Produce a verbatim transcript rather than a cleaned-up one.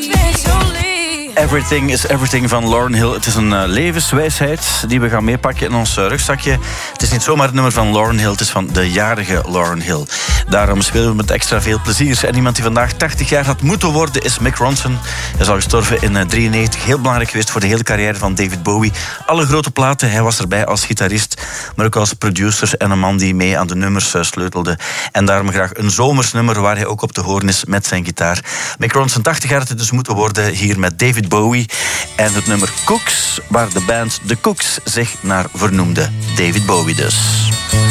Everything is Everything van Lauryn Hill. Het is een uh, levenswijsheid die we gaan meepakken in ons uh, rugzakje. Het is niet zomaar het nummer van Lauryn Hill, het is van de jarige Lauryn Hill. Daarom spelen we met extra veel plezier. En iemand die vandaag tachtig jaar had moeten worden is Mick Ronson. Hij is al gestorven in negentien drieënnegentig. Heel belangrijk geweest voor de hele carrière van David Bowie. Alle grote platen, hij was erbij als gitarist, maar ook als producer en een man die mee aan de nummers uh, sleutelde. En daarom graag een zomersnummer waar hij ook op te horen is met zijn gitaar. Mick Ronson, tachtig jaar had het dus moeten worden, hier met David Bowie en het nummer Cooks, waar de band The Cooks zich naar vernoemde. David Bowie dus.